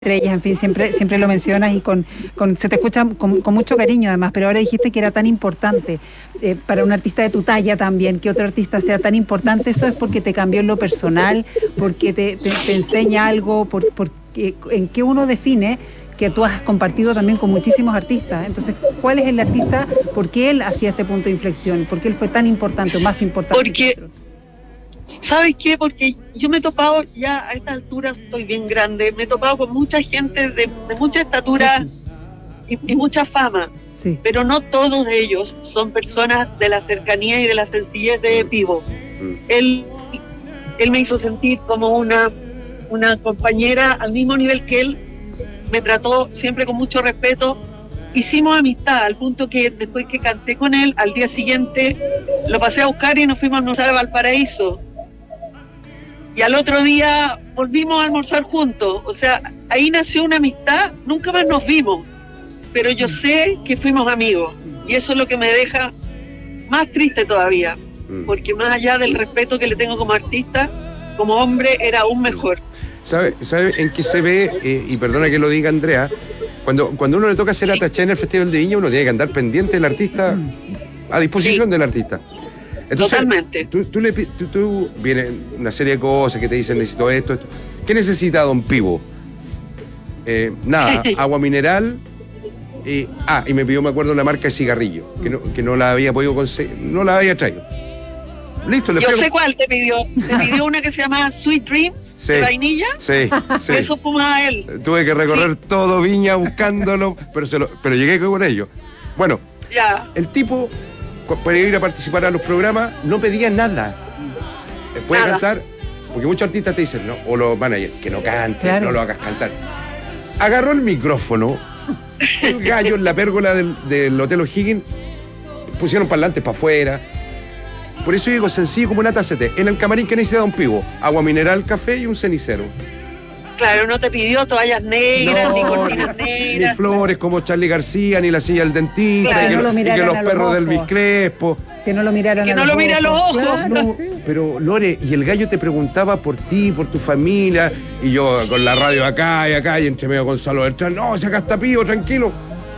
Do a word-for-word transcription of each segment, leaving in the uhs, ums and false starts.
estrellas, en fin, siempre, siempre lo mencionas y con, con se te escucha con, con mucho cariño además, pero ahora dijiste que era tan importante eh, para un artista de tu talla también, que otro artista sea tan importante. ¿Eso es porque te cambió en lo personal, porque te, te, te enseña algo, por, porque, en qué uno define que tú has compartido también con muchísimos artistas? Entonces, ¿cuál es el artista? ¿Por qué él hacía este punto de inflexión? ¿Por qué él fue tan importante o más importante porque, que otro? ¿Sabes qué? Porque yo me he topado, ya a esta altura estoy bien grande, me he topado con mucha gente de, de mucha estatura sí. y, y mucha fama, sí. pero no todos de ellos son personas de la cercanía y de la sencillez de Pivo. Mm. Él, él me hizo sentir como una, una compañera al mismo nivel que él, me trató siempre con mucho respeto, hicimos amistad al punto que después que canté con él, al día siguiente lo pasé a buscar y nos fuimos a almorzar a Valparaíso. Y al otro día volvimos a almorzar juntos. O sea, ahí nació una amistad, nunca más nos vimos, pero yo sé que fuimos amigos. Y eso es lo que me deja más triste todavía, porque más allá del respeto que le tengo como artista, como hombre era aún mejor. ¿Sabe, sabe en qué se ve? Eh, y perdona que lo diga Andrea, cuando, cuando uno le toca hacer sí. Ataché en el Festival de Viña, uno tiene que andar pendiente del artista, a disposición sí. del artista. Entonces, totalmente. Tú, tú, le, tú, tú viene una serie de cosas que te dicen, necesito esto, esto. ¿Qué necesita Don Pivo? Eh, nada, agua mineral. Eh, ah, y me pidió, me acuerdo, una marca de cigarrillo, que no, que no la había podido conseguir, no la había traído. Listo, le Yo fui sé a... cuál te pidió. Te pidió una que se llama Sweet Dreams, sí, de vainilla. Sí, sí. Eso fumaba él. Tuve que recorrer sí. todo Viña buscándolo, pero, se lo, pero llegué con ello. Bueno, ya. El tipo, para ir a participar a los programas, no pedía nada. Puede nada. Cantar, porque muchos artistas te dicen, no, o los managers, que no cante, claro. no lo hagas cantar. Agarró el micrófono, el gallo en la pérgola del, del Hotel O'Higgins, pusieron parlantes para afuera. Por eso digo, sencillo como una tacete. En el camarín, que necesita Don Pivo, agua mineral, café y un cenicero. Claro, no te pidió toallas negras, no, ni cortinas negras. Ni flores como Charly García, ni la silla del dentista, claro, y que, no lo y que los perros los del Elvis Crespo. Que no lo miraran que a no los lo mira a los ojos. Claro, no, sí. Pero, Lore, y el gallo te preguntaba por ti, por tu familia, y yo con la radio acá y acá, y entre medio Gonzalo detrás, no, si acá está Pío, tranquilo.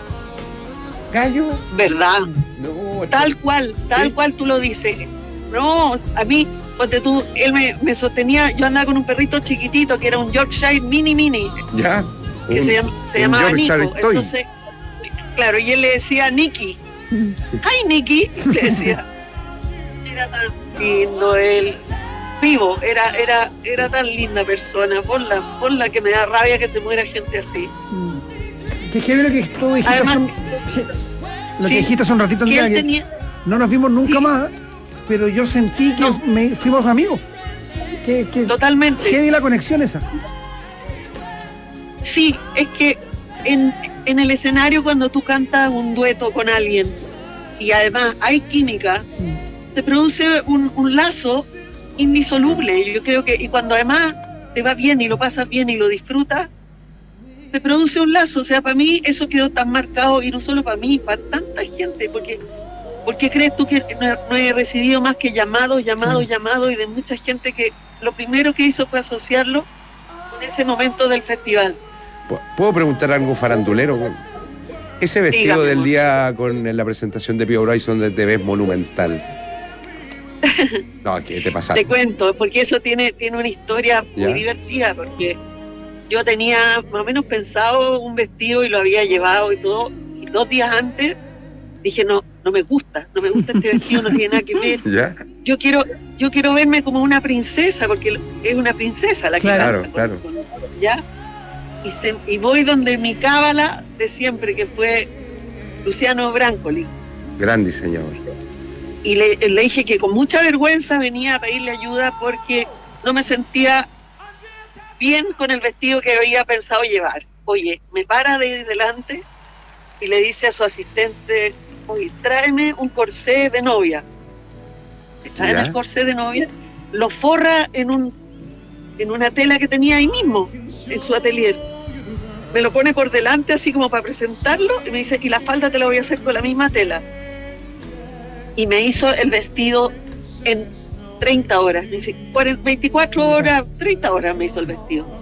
¿Gallo? ¿Verdad? No, tal cual, tal ¿sí? cual tú lo dices. No, a mí, ponte tú, él me, me sostenía, yo andaba con un perrito chiquitito que era un Yorkshire mini mini. Ya. Que un, se, llama, se llamaba Nico. Toy. Entonces, claro, y él le decía Nicky. ¡Ay, Nicky! Le decía. Era tan lindo él. Vivo, era, era, era tan linda persona. Ponla, ponla que me da rabia que se muera gente así. Que es que lo que tú dijiste Además, son, sí, lo sí, que dijiste hace un ratito, Andrea, que tenía... no nos vimos nunca sí. más, pero yo sentí que no. me, fuimos amigos. Que, que, Totalmente. Heavy la conexión esa. Sí, es que en, en el escenario cuando tú cantas un dueto con alguien y además hay química, mm. se produce un, un lazo indisoluble. Yo creo que, y cuando además te va bien y lo pasas bien y lo disfrutas, se produce un lazo. O sea, para mí eso quedó tan marcado, y no solo para mí, para tanta gente, porque ¿por qué crees tú que no, no he recibido más que llamados, llamados, mm. llamados, y de mucha gente que lo primero que hizo fue asociarlo con ese momento del festival? ¿Puedo preguntar algo farandulero? Ese vestido Dígame, del día con la presentación de Pío Bryson donde te ves monumental. No, ¿qué te pasa? Te cuento, porque eso tiene, tiene una historia muy ¿ya? divertida, porque yo tenía más o menos pensado un vestido y lo había llevado y todo, y dos días antes dije, no, no me gusta, no me gusta este vestido, no tiene nada que ver. ¿Ya? Yo quiero, yo quiero verme como una princesa, porque es una princesa la que claro, canta, claro. Con, con, ¿ya? Y, se, y voy donde mi cábala de siempre, que fue Luciano Brancoli. Gran diseñador. Y le, le dije que con mucha vergüenza venía a pedirle ayuda porque no me sentía bien con el vestido que había pensado llevar. Oye, me para de delante y le dice a su asistente, oye, tráeme un corsé de novia. Me traen el corsé de novia, lo forra en un en una tela que tenía ahí mismo, en su atelier. Me lo pone por delante así como para presentarlo y me dice, y la falda te la voy a hacer con la misma tela. Y me hizo el vestido en treinta horas. Me dice, veinticuatro horas, treinta horas me hizo el vestido.